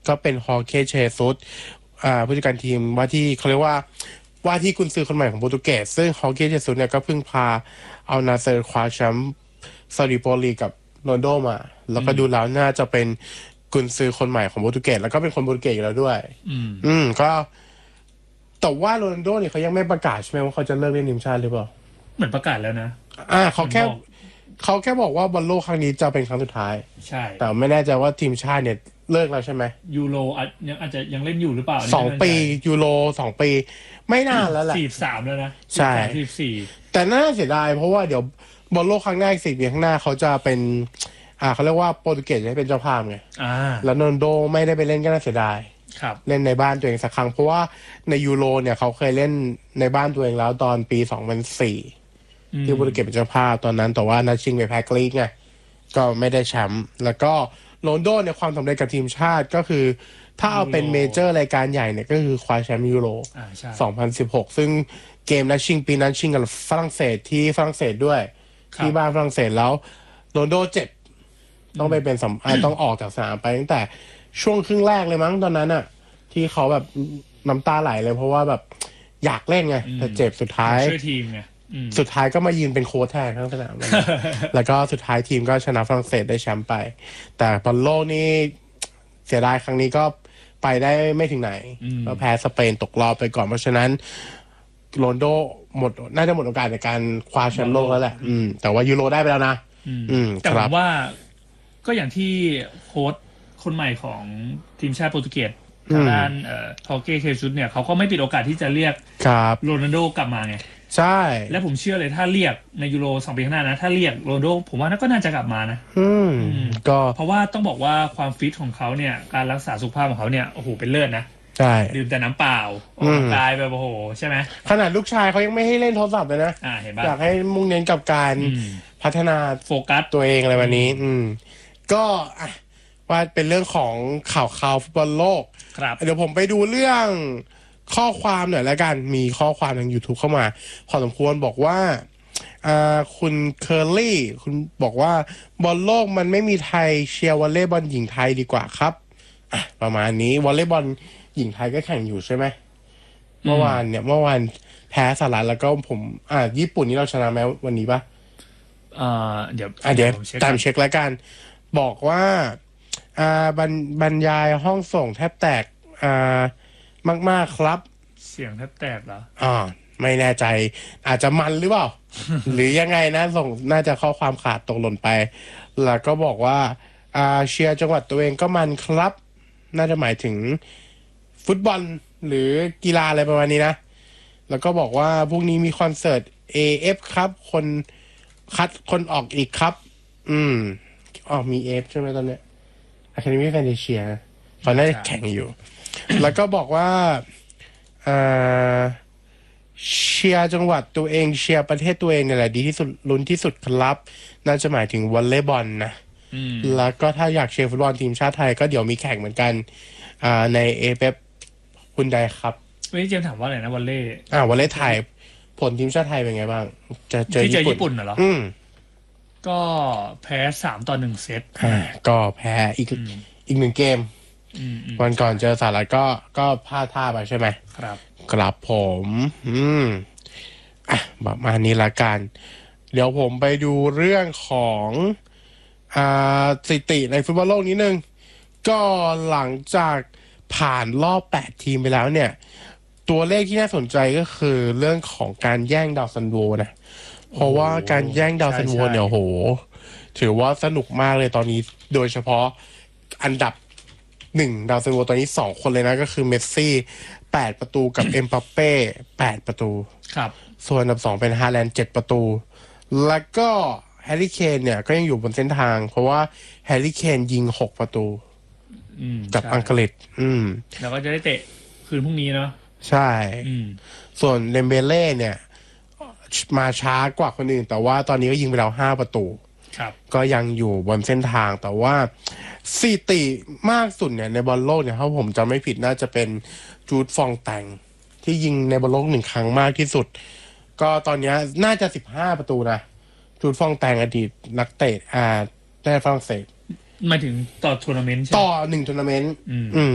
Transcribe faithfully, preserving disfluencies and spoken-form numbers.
ก็เป็นฮอร์เก้เชซุสอ่าผู้จัดการทีมว่าที่เขาเรียกว่าว่าที่กุนซือคนใหม่ของโปรตุเกสซึ่งฮอร์เก้เชซุสเนี่ยก็เพิ่งพาเอานาเซอร์คว้าแชมป์ซาอุดิโปรลีกกับโรนลโดมาแล้วก็ดูแล้วน่าจะเป็นกุนซือคนใหม่ของโปรตุเกสแล้วก็เป็นคนโปรตุเกสอยู่แล้วด้วยอืมอืมก็แต่ว่าโรนัลโดเนี่ยเขายังไม่ประกาศใช่ไหมว่าเขาจะเลิกเล่นทีมชาติหรือเปล่าเหมือนประกาศแล้วนะอ่าเขาแค่เขาแค่บอกว่าบอลโลกครั้งนี้จะเป็นครั้งสุดท้ายใช่แต่ไม่แน่ใจว่าทีมชาติเนี่ยเลิกแล้วใช่ไหมยูโรยังอาจจะยังเล่นอยู่หรือเปล่าสองปียูโรสองปีไม่นานแล้วแหละสี่สามแล้วนะใช่สี่สี่แต่น่าเสียดายเพราะว่าเดี๋ยวบอลโลกครั้งหน้าอีกสี่ปีข้างหน้าเขาจะเป็นอ่าเขาเรียกว่าโปรตุเกสจะเป็นเจ้าภาพไงอ่าแล้วโรนัลโดไม่ได้ไปเล่นก็น่าเสียดายเล่นในบ้านตัวเองสักครั้งเพราะว่าในยูโรเนี่ยเขาเคยเล่นในบ้านตัวเองแล้วตอนปีสองพันสี่ที่โปรตุเกสเป็นเจ้าภาพตอนนั้นแต่ว่านัดชิงไปแพ้กรีกไงก็ไม่ได้แชมป์แล้วก็โรนัลโดเนี่ยความสำเร็จกับทีมชาติก็คือถ้าเอาเป็นเมเจอร์รายการใหญ่เนี่ยก็คือคว้าแชมป์ยูโรสองพันสิบหกซึ่งเกมนัดชิงปีนั้นชิงกับฝรั่งเศสที่ฝรั่งเศสด้วยที่บ้านฝรั่งเศสแล้วโรนัลโดเจ็บต้องไปเป็นสำคัญต้องออกจากสนามไปตั้งแต่ช่วงครึ่งแรกเลยมั้งตอนนั้นอ่ะที่เขาแบบน้ำตาไหลเลยเพราะว่าแบบอยากเล่นไงแต่เจ็บสุดท้ายช่วยทีมไงสุดท้ายก็มายืนเป็นโค้ชแทนทั้งสนามแล้วก็สุดท้ายทีมก็ชนะฝรั่งเศสได้แชมป์ไปแต่บอลโลกนี่เสียดายครั้งนี้ก็ไปได้ไม่ถึงไหนก็แพ้สเปนตกรอบไปก่อนเพราะฉะนั้นโรนัลโดหมดน่าจะหมดโอกาสในการคว้าแชมป์โลกแล้วแหละแต่ว่ายูโรได้ไปแล้วนะแต่ผมว่าก็อย่างที่โค้ชคนใหม่ของทีมชาติโปรตุเกสทางด้านเอ่อฮอร์เก้เคซุสเนี่ยเขาก็ไม่ปิดโอกาสที่จะเรียกโรนัลโดกลับมาไงใช่และผมเชื่อเลยถ้าเรียกในยูโรสองปีข้างหน้านะถ้าเรียกโรนัลโดผมว่าก็น่าจะกลับมานะอืมก็เพราะว่าต้องบอกว่าความฟิตของเขาเนี่ยการรักษาสุขภาพของเขาเนี่ยโอ้โหเป็นเลิศนะใช่ดื่มแต่น้ำเปล่าออกกำลังกายแบบโอ้โหใช่ไหมขนาดลูกชายเขายังไม่ให้เล่นโทรศัพท์เลยนะอ่าเห็นป่ะอยากให้มุ่งเน้นกับการพัฒนาโฟกัสตัวเองอะไรวันนี้อืมก็อ่ะว่าเป็นเรื่องของข่าวข่าวฟุตบอลโลกครับเดี๋ยวผมไปดูเรื่องข้อความหน่อยแล้วกันมีข้อความทาง YouTube เข้ามาพอสมควรบอกว่าอ่าคุณเคอร์รี่คุณบอกว่าบอลโลกมันไม่มีไทยเชียร์วอลเลย์บอลหญิงไทยดีกว่าครับอ่ะประมาณนี้วอลเลย์บอลหญิงไทยก็แข่งอยู่ใช่ไหมเมื่อวานเนี่ยเมื่อวานแพ้สหรัฐแล้วก็ผมอ่าญี่ปุ่นนี่เราชนะไหมวันนี้ปะอ่าเดี๋ยวอ่าเดี๋ยวตามเช็คแล้วกันบอกว่าอ่าบรรบรรยายห้องส่งแทบแตกอ่ามากๆครับเสียงแทบแตกเหรออ่าไม่แน่ใจอาจจะมันหรือเปล่า หรือยังไงนะส่งน่าจะข้อความขาดตกหล่นไปแล้วก็บอกว่าอ่าเชียร์จังหวัดตัวเองก็มันครับน่าจะหมายถึงฟุตบอลหรือกีฬาอะไรประมาณนี้นะแล้วก็บอกว่าพรุ่งนี้มีคอนเสิร์ต เอ เอฟ ครับคนคัดคนออกอีกครับอืมอ๋อมี เอ เอฟ ใช่ไหมตอนเนี้ย Academy Fantasia ตอนนั้นแข่งอยู่ แล้วก็บอกว่าเอ่อเชียร์จังหวัดตัวเองเชียร์ประเทศตัวเองเนี่ยแหละดีที่สุดลุ้นที่สุดครับน่าจะหมายถึงวอลเลย์บอลนะแล้วก็ถ้าอยากเชียร์ฟุตบอลทีมชาติไทยก็เดี๋ยวมีแข่งเหมือนกันอ่าใน เอ เอฟ คุณใดครับวันนี้เจมถามว่าอะไรนะวอลเลย์อ่าวอลเลย์ไทยผลทีมชาติไทยเป็นไงบ้างจะเจอญี่ปุ่นเหรออืมก็แพ้สามต่อหนึ่งเซตอ่าก็แพ้อีกอีกหนึ่งเกมวันก่อนเจอสหรัฐก็ก็พลาดท่าไปใช่ไหมครับครับผมอืมอ่ะประมาณนี้ละกันเดี๋ยวผมไปดูเรื่องของอ่าสถิติในฟุตบอลโลกนิดนึงก็หลังจากผ่านรอบแปดทีมไปแล้วเนี่ยตัวเลขที่น่าสนใจก็คือเรื่องของการแย่งดาวซันโวนะเพราะว่าการแย่งดาวซันโวเนี่ยโหถือว่าสนุกมากเลยตอนนี้โดยเฉพาะอันดับหนึ่งดาวซันโวตอนนี้สองคนเลยนะก็คือเมสซี่แปดประตูกับ เอ็มบัปเป้แปดประตูครับส่วนอันดับสองเป็นฮาแลนด์เจ็ดประตูแล้วก็แฮร์รี่เคนเนี่ยก็ยังอยู่บนเส้นทางเพราะว่าแฮร์รี่เคนยิงหกประตูกับอังกฤษอืมแล้วก็จะได้เตะคืนพรุ่งนี้เนาะใช่ส่วนเดมเบเล่เนี่ยมาช้ากว่าคนอื่นแต่ว่าตอนนี้ก็ยิงไปแล้วห้าประตูก็ยังอยู่บนเส้นทางแต่ว่าสถิติมากสุดเนี่ยในบอลโลกเนี่ยถ้าผมจำไม่ผิดน่าจะเป็นจูดฟองแตงที่ยิงในบอลโลกหนึ่งครั้งมากที่สุดก็ตอนนี้น่าจะสิบห้าประตูนะจูดฟองแตงอดีตนักเตะอ่าในฝรั่งเศสหมายถึงต่อทัวร์นาเมนต์ต่อหนึ่งทัวร์นาเมนต์